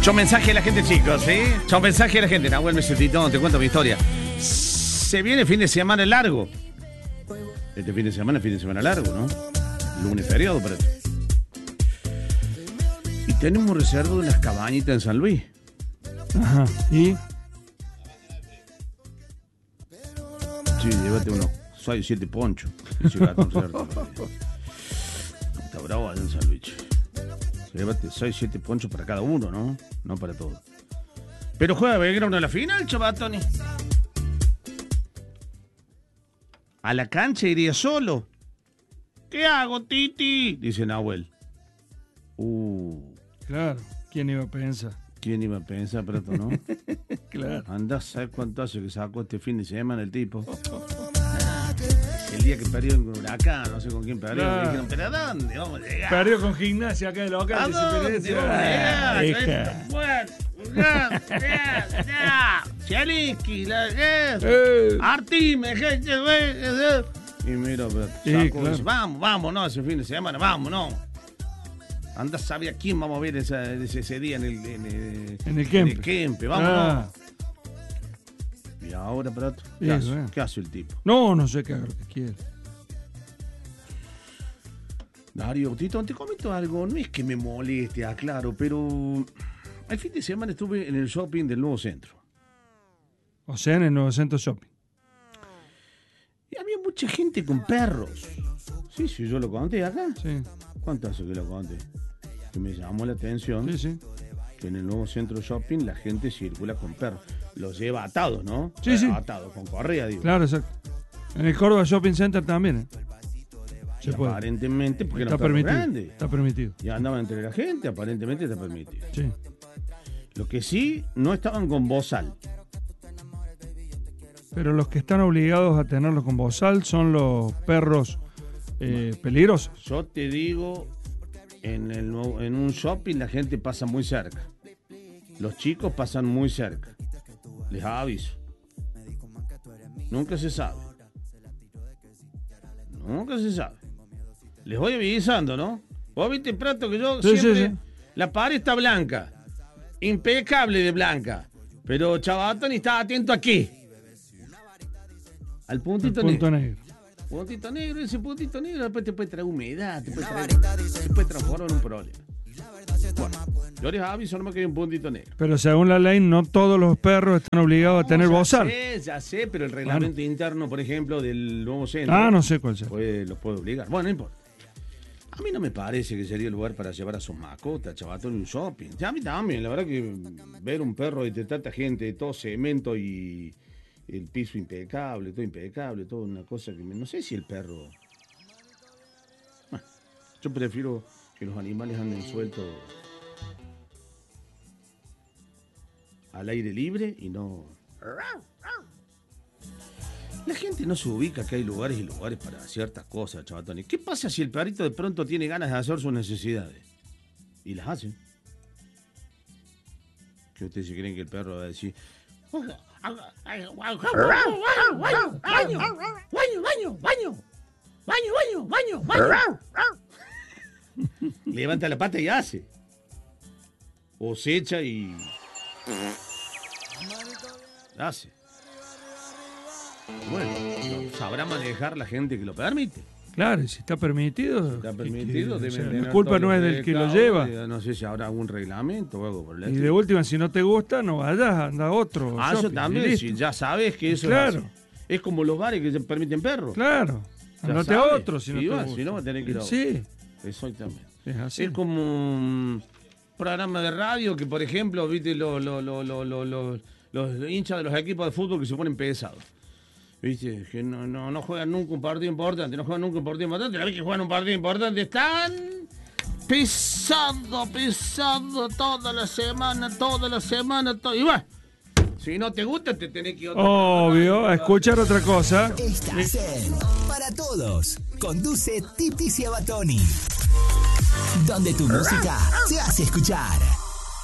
Yo mensaje a la gente, chicos, ¿sí? Yo mensaje a la gente. Nahuel Mesetito, te cuento mi historia. Se viene fin de semana largo. Este fin de semana largo, ¿no? Lunes feriado para ti. Y tenemos reserva de unas cabañitas en San Luis. Ajá. ¿Y? Sí, llévate unos 6 o 7 ponchos. Está bravo allá en San Luis. Llévate 6 o 7 ponchos para cada uno, ¿no? No para todos. Pero juega Belgrano a la final, Chavatoni. A la cancha iría solo. ¿Qué hago, Titi? Dice Nahuel. Claro, ¿quién iba a pensar? ¿Quién iba a pensar, Prato, no? Claro. Andá, ¿sabes cuánto hace que sacó este fin de semana el tipo? El día que perdió en Huracán, no sé con quién perdió. Claro. Me dijeron, ¿pero a dónde vamos a llegar? Perdió con Gimnasia acá de local. ¿A dónde vamos a llegar? Chelinsky, Artime, y mira, pero sacó, claro. dice, vamos, no, ese fin de semana, vamos, no. Anda, sabe a quién vamos a ver ese día en el Kempe, vámonos. Y ahora, Prato, ¿qué hace el tipo? No sé qué haga lo que quiere. Darío, Tito, te comento algo, no es que me moleste, aclaro, pero el fin de semana estuve en el shopping del nuevo centro. O sea, en el nuevo centro shopping. Y había mucha gente con perros. Sí, yo lo conté acá. Sí. ¿Cuánto hace que lo conté? Que me llamó la atención Sí. que en el nuevo centro shopping la gente circula con perros. Los lleva atados, ¿no? Sí. Atados, con correa, digo. Claro, exacto. En el Córdoba Shopping Center también, ¿eh? Y aparentemente, porque está eran perros permitido. grandes. Está permitido. Y andaban entre la gente, aparentemente está permitido. Sí. Lo que sí, no estaban con bozal. Pero los que están obligados a tenerlos con bozal son los perros peligrosos. Yo te digo, en un shopping la gente pasa muy cerca. Los chicos pasan muy cerca. Les aviso. Nunca se sabe. Les voy avisando, ¿no? Vos viste, Prato, que yo siempre... Sí. La pared está blanca. Impecable de blanca. Pero Chavatoni está atento aquí. Al puntito punto negro. Puntito negro, ese puntito negro después te puede traer humedad, se puede transformar en un problema. Bueno, yo les aviso nomás que hay un puntito negro. Pero según la ley, no todos los perros están obligados a tener bozal. Ya sé, pero el reglamento interno, por ejemplo, del nuevo centro... no sé cuál sea. Los puede obligar. Bueno, no importa. A mí no me parece que sería el lugar para llevar a sus mascotas, Chavatón, en un shopping. A mí también, la verdad que ver un perro de tanta gente, todo cemento y el piso impecable, todo una cosa que no sé si el perro... Bueno, yo prefiero que los animales anden sueltos al aire libre y no... La gente no se ubica que hay lugares y lugares para ciertas cosas, Chavatones. ¿Qué pasa si el perrito de pronto tiene ganas de hacer sus necesidades? Y las hace. ¿Qué ustedes se creen que el perro va a decir? ¡Baño! Levanta la pata y hace. O se echa y... hace. Bueno, sabrá manejar la gente que lo permite. Claro, y si está permitido. La culpa no es del que lo lleva. No sé si habrá algún reglamento o algo por el Y estilo. de última, si no te gusta, no vayas, anda a otro. Eso shopping, también, si ya sabes que eso claro. es así. Es como los bares que permiten perros. Claro, Ya andate a sabes. otro si no te gusta. Si no, va a tener que ir a otro. Sí, Exactamente. es así. Es como un programa de radio que, por ejemplo, viste los hinchas de los equipos de fútbol que se ponen pesados. ¿Viste? Que no juegan nunca un partido importante, la vez que juegan un partido importante están pesando toda la semana, y bueno, si no te gusta te tenés que ir a otro. Obvio, a escuchar otra cosa. Estás en Para Todos. Conduce Titi Ciabatoni. Donde tu música se hace escuchar.